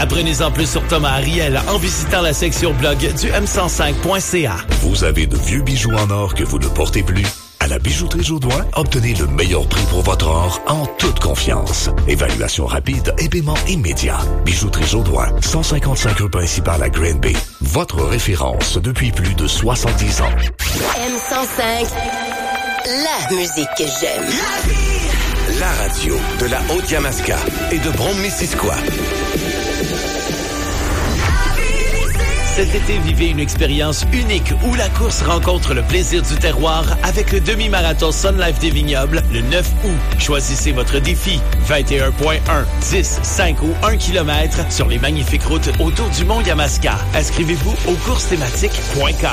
Apprenez-en plus sur Thomas Ariel en visitant la section blog du m105.ca. Vous avez de vieux bijoux en or que vous ne portez plus? À la Bijouterie Jourdouin, obtenez le meilleur prix pour votre or en toute confiance. Évaluation rapide et paiement immédiat. Bijouterie Jourdouin, 155 rue principale à Green Bay. Votre référence depuis plus de 70 ans. M105, la musique que j'aime. La radio de la Haute-Yamaska et de Brome-Missisquoi. Cet été, vivez une expérience unique où la course rencontre le plaisir du terroir avec le demi-marathon Sun Life des Vignobles le 9 août. Choisissez votre défi 21.1, 10, 5 ou 1 km sur les magnifiques routes autour du mont Yamaska. Inscrivez-vous au coursesthématiques.com.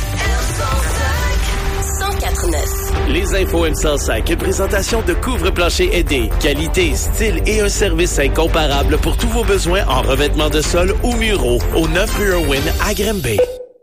Les infos M105, une présentation de couvre-plancher aidé. Qualité, style et un service incomparable pour tous vos besoins en revêtement de sol ou muraux. Au 9 rue Irwin à Granby.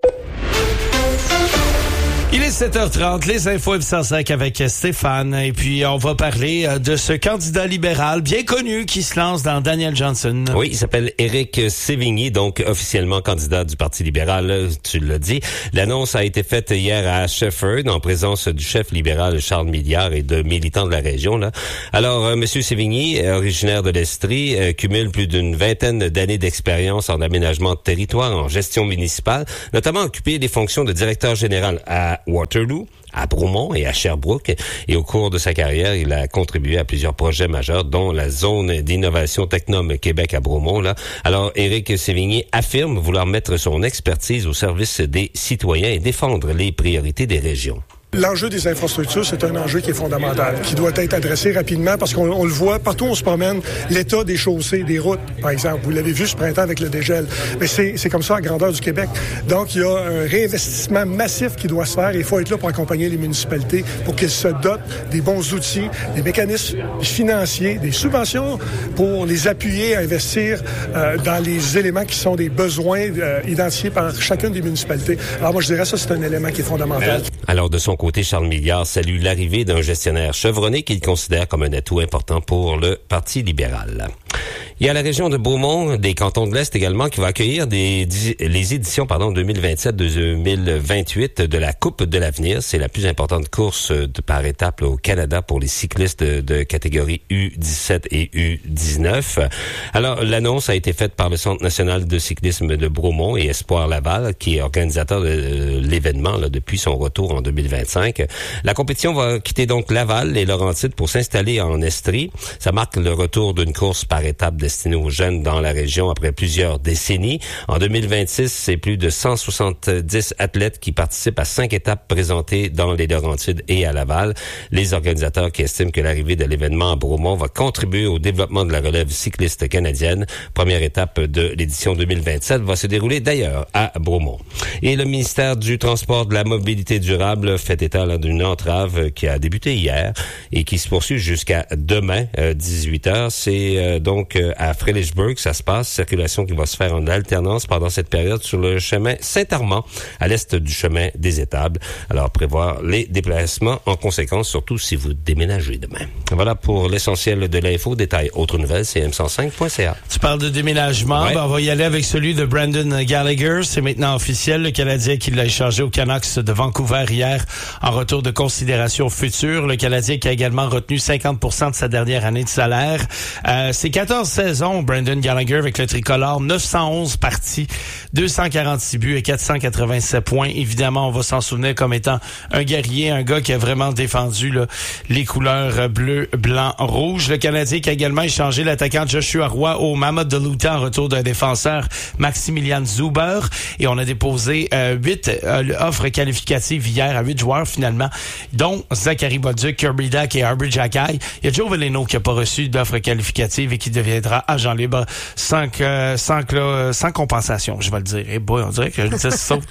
Il est 7h30, les infos M105 avec Stéphane. Et puis, on va parler de ce candidat libéral bien connu qui se lance dans Daniel Johnson. Oui, il s'appelle Éric Sévigny, donc officiellement candidat du Parti libéral, tu l'as dit. L'annonce a été faite hier à Shefford, en présence du chef libéral Charles Milliard et de militants de la région. Là. Alors, Monsieur Sévigny, originaire de l'Estrie, cumule plus d'une vingtaine d'années d'expérience en aménagement de territoire, en gestion municipale, notamment occupé des fonctions de directeur général à Waterloo, à Bromont et à Sherbrooke. Et au cours de sa carrière, il a contribué à plusieurs projets majeurs, dont la zone d'innovation Technum Québec à Bromont. Là. Alors, Éric Sévigny affirme vouloir mettre son expertise au service des citoyens et défendre les priorités des régions. L'enjeu des infrastructures, c'est un enjeu qui est fondamental, qui doit être adressé rapidement parce qu'on le voit partout où on se promène, l'état des chaussées, des routes, par exemple. Vous l'avez vu ce printemps avec le dégel. Mais c'est comme ça à grandeur du Québec. Donc, il y a un réinvestissement massif qui doit se faire et il faut être là pour accompagner les municipalités pour qu'elles se dotent des bons outils, des mécanismes financiers, des subventions pour les appuyer à investir dans les éléments qui sont des besoins identifiés par chacune des municipalités. Alors, moi, je dirais ça, c'est un élément qui est fondamental. Alors, de son côté, Charles Milliard salue l'arrivée d'un gestionnaire chevronné qu'il considère comme un atout important pour le Parti libéral. Il y a la région de Beaumont, des cantons de l'Est également, qui va accueillir les éditions 2027-2028 de la Coupe de l'avenir. C'est la plus importante course par étape au Canada pour les cyclistes de catégorie U17 et U19. Alors, l'annonce a été faite par le Centre national de cyclisme de Bromont et Espoir Laval, qui est organisateur de l'événement là, depuis son retour en 2025. La compétition va quitter donc Laval et Laurentides pour s'installer en Estrie. Ça marque le retour d'une course par étape destinée aux jeunes dans la région après plusieurs décennies. En 2026, c'est plus de 170 athlètes qui participent à 5 étapes présentées dans les Laurentides et à Laval. Les organisateurs qui estiment que l'arrivée de l'événement à Bromont va contribuer au développement de la relève cycliste canadienne. Première étape de l'édition 2027 va se dérouler d'ailleurs à Bromont. Et le ministère du Transport, de la Mobilité durable fait état là, d'une entrave qui a débuté hier et qui se poursuit jusqu'à demain, 18h. C'est donc à Fredericksburg, ça se passe. Circulation qui va se faire en alternance pendant cette période sur le chemin Saint-Armand, à l'est du chemin des Étables. Alors, prévoir les déplacements en conséquence, surtout si vous déménagez demain. Voilà pour l'essentiel de l'info. Détail, autre nouvelle, c'est m105.ca. Tu parles de déménagement. Ouais. Ben, on va y aller avec celui de Brandon Gallagher. C'est maintenant officiel. Le Canadien qui l'a échangé aux Canucks de Vancouver hier en retour de considération future. Le Canadien qui a également retenu 50% de sa dernière année de salaire. C'est 14 saisons, Brandon Gallagher avec le tricolore, 911 parties, 246 buts et 487 points. Évidemment, on va s'en souvenir comme étant un guerrier, un gars qui a vraiment défendu là, les couleurs bleu, blanc, rouge. Le Canadien qui a également échangé l'attaquant Joshua Roy au Mammoth de Luton en retour d'un défenseur, Maximilian Zuber. Et on a déposé 8 offres qualificatives hier à 8 joueurs finalement, dont Zachary Bolduc, Kirby Dack et Aubrey Jackay. Il y a Joe Veleno qui n'a pas reçu d'offre qualificative et qui deviendra agent libre sans compensation, je vais le dire. Et boy, on dirait que je le dis sauf.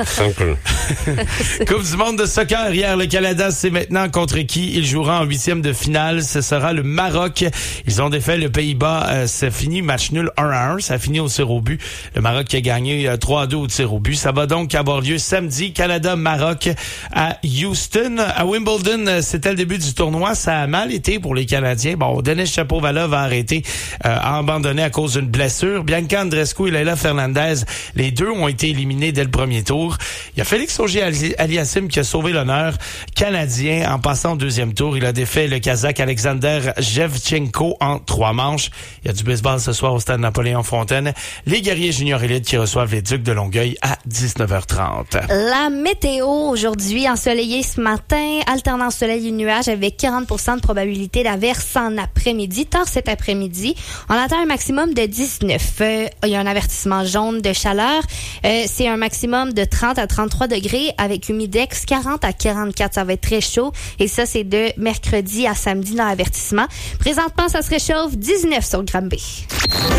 Coupe du monde de soccer. Hier, le Canada sait maintenant contre qui il jouera en 8e de finale. Ce sera le Maroc. Ils ont défait le Pays-Bas. Ça finit match nul 1-1. Ça finit au tir au but. Le Maroc qui a gagné 3-2 au tir au but. Ça va donc avoir lieu samedi. Canada-Maroc à Houston. À Wimbledon, c'était le début du tournoi. Ça a mal été pour les Canadiens. Bon, Denis Shapovalov va arrêter en abandonné à cause d'une blessure. Bianca Andreescu et Leila Fernandez, les deux ont été éliminés dès le premier tour. Il y a Félix Auger-Aliassime qui a sauvé l'honneur canadien en passant au deuxième tour. Il a défait le Kazakh Alexander Jevchenko en 3 manches. Il y a du baseball ce soir au stade Napoléon-Fontaine. Les guerriers juniors élites qui reçoivent les Ducs de Longueuil à 19h30. La météo aujourd'hui, ensoleillé ce matin, alternance soleil et nuages avec 40% de probabilité d'averse en après-midi. Tard cet après-midi, on atteint un maximum de 19. Il y a un avertissement jaune de chaleur. C'est un maximum de 30 à 33 degrés avec humidex 40 à 44. Ça va être très chaud. Et ça, c'est de mercredi à samedi dans l'avertissement. Présentement, ça se réchauffe 19 sur Granby.